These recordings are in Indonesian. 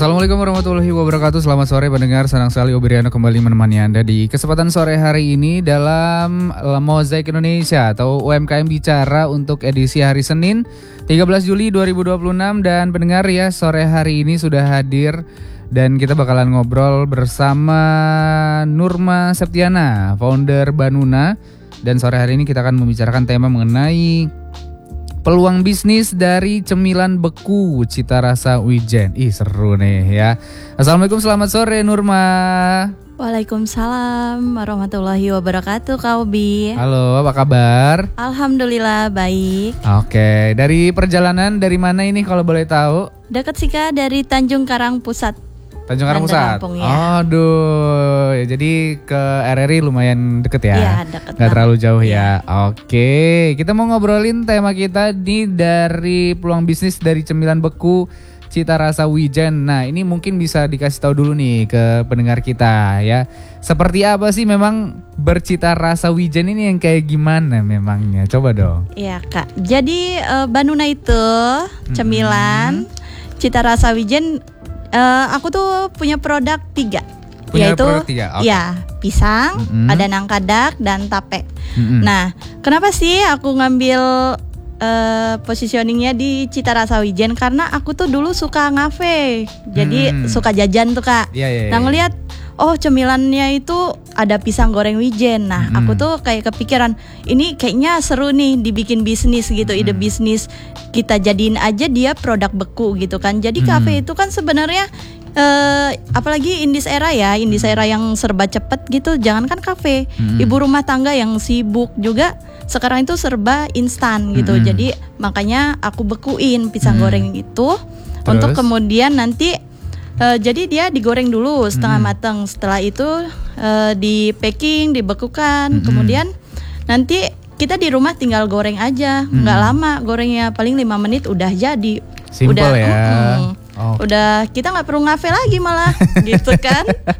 Assalamualaikum warahmatullahi wabarakatuh. Selamat sore pendengar. Senang sekali Obriano kembali menemani Anda di kesempatan sore hari ini dalam Mozaik Indonesia atau UMKM Bicara untuk edisi hari Senin 13 Juli 2026. Dan pendengar ya, sore hari ini sudah hadir dan kita bakalan ngobrol bersama Nurma Septiana, founder Banuna. Dan sore hari ini kita akan membicarakan tema mengenai peluang bisnis dari cemilan beku cita rasa wijen. Ih, seru nih ya. Assalamualaikum, selamat sore Nurma. Waalaikumsalam warahmatullahi wabarakatuh, Kak Obi. Halo, apa kabar? Alhamdulillah baik. Oke, dari perjalanan dari mana ini kalau boleh tahu? Dekat sih Kak, dari Tanjung Karang Pusat. Tanjung Karang Pusat. Lampung, ya. Aduh, ya, jadi ke RRI lumayan deket ya. Iya, deket. Gak terlalu jauh ya. Oke, kita mau ngobrolin tema kita nih dari peluang bisnis dari cemilan beku cita rasa wijen. Nah, ini mungkin bisa dikasih tahu dulu nih ke pendengar kita ya. Seperti apa sih memang bercita rasa wijen ini, yang kayak gimana memangnya? Coba dong. Iya Kak. Jadi Banuna itu cemilan cita rasa wijen. Aku tuh punya produk 3, yaitu produk 3? Okay. Ya pisang, ada nangka dak dan tape. Nah, kenapa sih aku ngambil positioningnya di cita rasa wijen? Karena aku tuh dulu suka ngafe, jadi suka jajan tuh Kak. Nah, ngelihat cemilannya itu ada pisang goreng wijen. Nah, aku tuh kayak kepikiran, ini kayaknya seru nih dibikin bisnis gitu, ide bisnis. Kita jadiin aja dia produk beku gitu kan. Jadi kafe itu kan sebenarnya apalagi in this era yang serba cepet gitu. Jangankan kafe, ibu rumah tangga yang sibuk juga sekarang itu serba instan gitu. Jadi makanya aku bekuin pisang goreng itu. Terus? Untuk kemudian nanti jadi dia digoreng dulu setengah matang. Setelah itu di packing, dibekukan. Kemudian nanti kita di rumah tinggal goreng aja. Nggak lama gorengnya, paling 5 menit udah jadi. Simple udah, ya. Udah kita nggak perlu ngafe lagi malah gitu kan.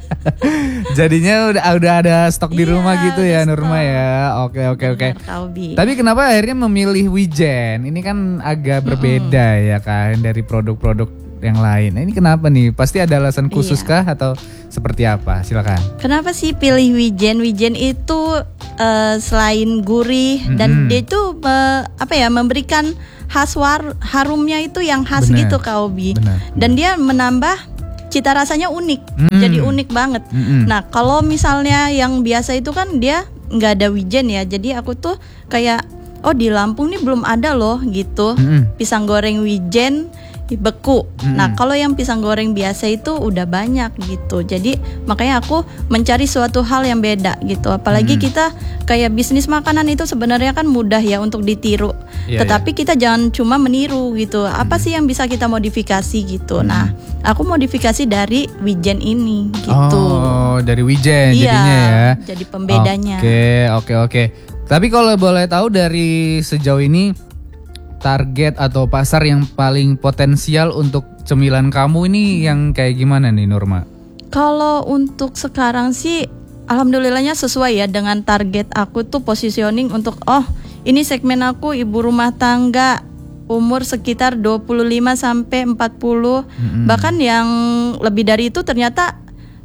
Jadinya udah ada stok di rumah gitu ya Nurma ya. Oke. Tapi kenapa akhirnya memilih wijen? Ini kan agak berbeda ya kan dari produk-produk yang lain. Nah, ini kenapa nih? Pasti ada alasan khusus kah atau seperti apa? Silakan. Kenapa sih pilih wijen? Wijen itu selain gurih dan dia itu memberikan harumnya itu yang khas gitu Kak Obi. Dan dia menambah cita rasanya unik. Jadi unik banget. Nah, kalau misalnya yang biasa itu kan dia nggak ada wijen ya. Jadi aku tuh kayak di Lampung nih belum ada loh gitu. Pisang goreng wijen beku. Nah, kalau yang pisang goreng biasa itu udah banyak gitu. Jadi makanya aku mencari suatu hal yang beda gitu. Apalagi kita kayak bisnis makanan itu sebenarnya kan mudah ya untuk ditiru. Tetapi kita jangan cuma meniru gitu. Apa sih yang bisa kita modifikasi gitu. Nah, aku modifikasi dari wijen ini gitu. Oh, dari wijen jadinya ya. Jadi pembedanya. Oke. Tapi kalau boleh tahu dari sejauh ini target atau pasar yang paling potensial untuk cemilan kamu ini yang kayak gimana nih Nurma? Kalau untuk sekarang sih alhamdulillahnya sesuai ya dengan target aku tuh positioning untuk ini segmen aku ibu rumah tangga umur sekitar 25 sampai 40. Bahkan yang lebih dari itu ternyata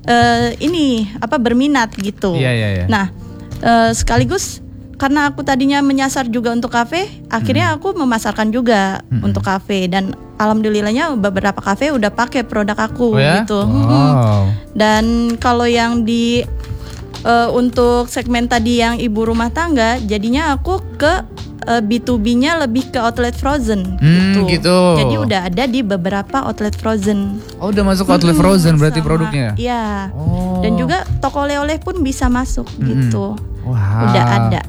berminat gitu. Iya. Nah, sekaligus karena aku tadinya menyasar juga untuk kafe, akhirnya aku memasarkan juga untuk kafe. Dan alhamdulillahnya beberapa kafe udah pakai produk aku gitu. Dan kalau yang di untuk segmen tadi yang ibu rumah tangga, jadinya aku ke B2B-nya lebih ke outlet frozen gitu. Jadi udah ada di beberapa outlet frozen. Oh, udah masuk outlet frozen berarti produknya? Iya. Dan juga toko oleh-oleh pun bisa masuk gitu. Udah ada.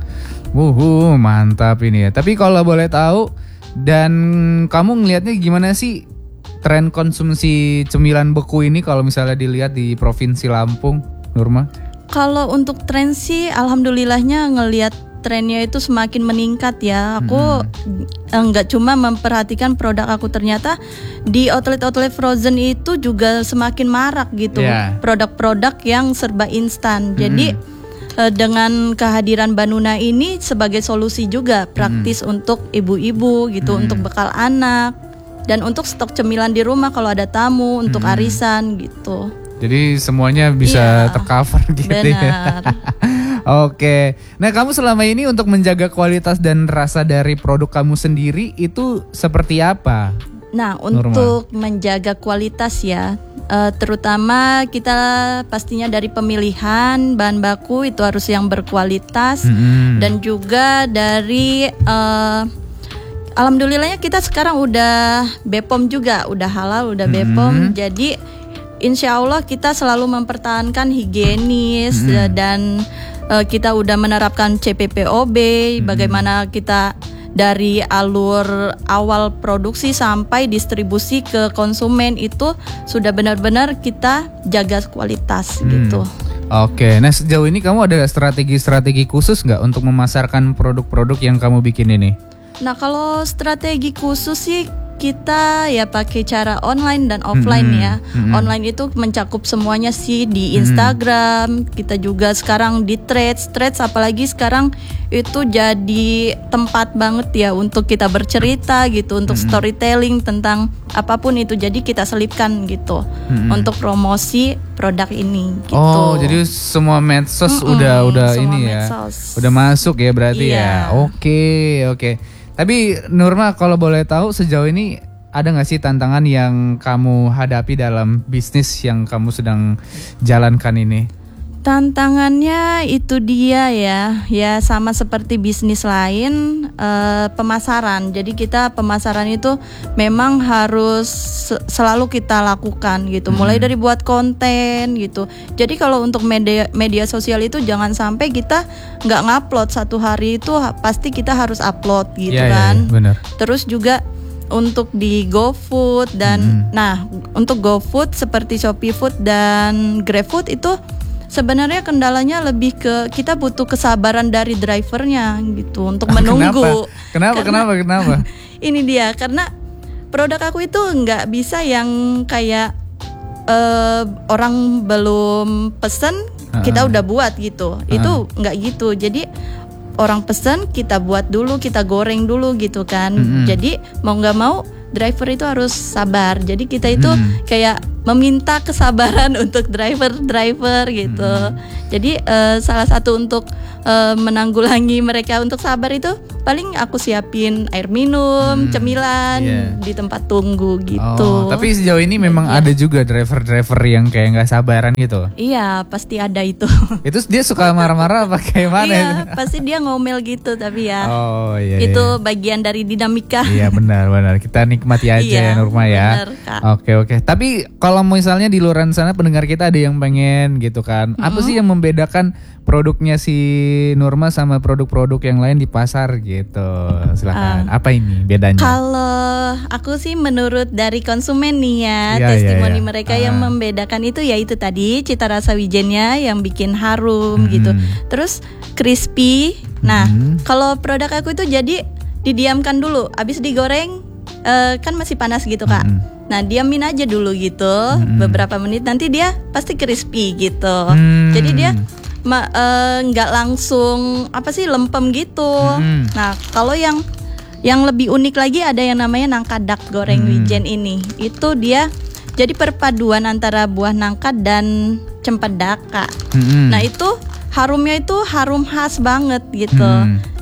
Mantap ini ya. Tapi kalau boleh tahu, dan kamu ngelihatnya gimana sih tren konsumsi cemilan beku ini kalau misalnya dilihat di Provinsi Lampung, Nurma? Kalau untuk tren sih alhamdulillahnya ngelihat trennya itu semakin meningkat ya. Aku nggak cuma memperhatikan produk aku, ternyata di outlet-outlet frozen itu juga semakin marak gitu. Produk-produk yang serba instan. Jadi dengan kehadiran Banuna ini sebagai solusi juga praktis untuk ibu-ibu gitu, untuk bekal anak. dan untuk stok cemilan di rumah kalau ada tamu, untuk arisan gitu. Jadi semuanya bisa tercover gitu. Benar. Ya. Oke. Nah, kamu selama ini untuk menjaga kualitas dan rasa dari produk kamu sendiri itu seperti apa? Nah, untuk menjaga kualitas ya, terutama kita pastinya dari pemilihan bahan baku itu harus yang berkualitas, dan juga dari alhamdulillahnya kita sekarang udah BPOM juga, udah halal, udah BPOM. Jadi insya Allah kita selalu mempertahankan higienis, dan kita udah menerapkan CPPOB, bagaimana kita dari alur awal produksi sampai distribusi ke konsumen itu sudah benar-benar kita jaga kualitas gitu. Oke, nah sejauh ini kamu ada strategi-strategi khusus nggak untuk memasarkan produk-produk yang kamu bikin ini? Nah, kalau strategi khusus sih kita ya pakai cara online dan offline ya. Online itu mencakup semuanya sih, di Instagram, kita juga sekarang di Threads apalagi sekarang itu jadi tempat banget ya untuk kita bercerita gitu, untuk storytelling tentang apapun itu. Jadi kita selipkan gitu untuk promosi produk ini gitu. Oh, jadi semua medsos udah ini medsos. Ya. Udah masuk ya berarti ya. Oke. Tapi Nurma, kalau boleh tahu sejauh ini ada nggak sih tantangan yang kamu hadapi dalam bisnis yang kamu sedang jalankan ini? Tantangannya itu dia ya sama seperti bisnis lain, pemasaran. Jadi kita pemasaran itu memang harus selalu kita lakukan gitu. Mulai dari buat konten gitu. Jadi kalau untuk media sosial itu jangan sampai kita nggak ngupload satu hari itu, pasti kita harus upload gitu kan. Benar. Terus juga untuk di GoFood dan nah untuk GoFood seperti Shopee Food dan GrabFood itu sebenarnya kendalanya lebih ke kita butuh kesabaran dari drivernya gitu untuk menunggu. Kenapa? Ini dia, karena produk aku itu nggak bisa yang kayak orang belum pesen kita udah buat gitu. Itu nggak gitu. Jadi orang pesen kita buat dulu, kita goreng dulu gitu kan. Jadi mau nggak mau driver itu harus sabar. Jadi kita itu kayak meminta kesabaran untuk driver gitu. Jadi salah satu untuk menanggulangi mereka untuk sabar itu paling aku siapin air minum, cemilan di tempat tunggu gitu. Oh, tapi sejauh ini memang ada juga driver yang kayak nggak sabaran gitu. Iya, pasti ada itu. Itu dia suka marah-marah apa kayak mana? Iya, pasti dia ngomel gitu tapi ya. Oh iya. Itu bagian dari dinamika. Iya benar. Kita nikmati aja ya Nurma ya. Benar, Kak. Oke. Tapi kalau misalnya di luar sana pendengar kita ada yang pengen gitu kan. Apa sih yang membedakan produknya si Nurma sama produk-produk yang lain di pasar gitu? Silakan. Apa ini bedanya? Kalau aku sih menurut dari konsumen nih ya, testimoni mereka yang membedakan itu ya itu tadi cita rasa wijennya yang bikin harum gitu. Terus crispy. Nah, kalau produk aku itu jadi didiamkan dulu, habis digoreng kan masih panas gitu Kak. Nah diamin aja dulu gitu beberapa menit, nanti dia pasti crispy gitu. Jadi dia nggak langsung lempem gitu. Nah kalau yang lebih unik lagi ada yang namanya nangka dak goreng wijen ini. Itu dia jadi perpaduan antara buah nangka dan cempedak Kak. Nah itu harumnya itu harum khas banget gitu.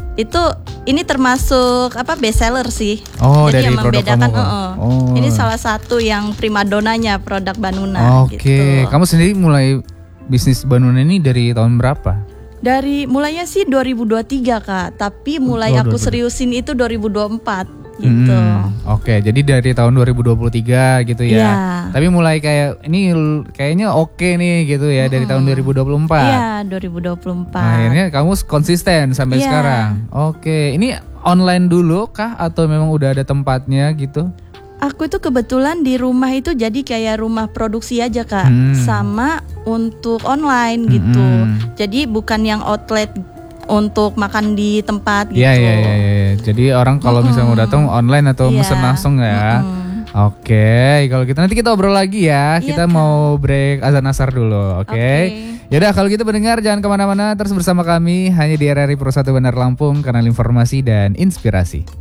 Ini termasuk best seller sih. Oh, jadi dari yang produk membedakan kamu. Ini salah satu yang primadonanya produk Banuna gitu. Oke. Kamu sendiri mulai bisnis Banuna ini dari tahun berapa? Mulainya sih 2023 Kak, tapi mulai aku seriusin itu 2024 gitu. Oke, jadi dari tahun 2023 gitu ya. Tapi mulai kayak ini kayaknya oke nih gitu ya dari tahun 2024. Iya, 2024. Akhirnya kamu konsisten sampai sekarang. Oke, ini online dulu kah atau memang udah ada tempatnya gitu? Aku itu kebetulan di rumah itu jadi kayak rumah produksi aja Kak, sama untuk online gitu. Jadi bukan yang outlet untuk makan di tempat gitu. Iya. Jadi orang kalau misalnya mau datang online atau mesen langsung ya. Oke, kalau gitu nanti kita obrol lagi ya. Kita mau break azan asar dulu, oke? Yaudah kalau gitu pendengar jangan kemana-mana, terus bersama kami hanya di RRI Pro 1 Bandar Lampung, kanal informasi dan inspirasi.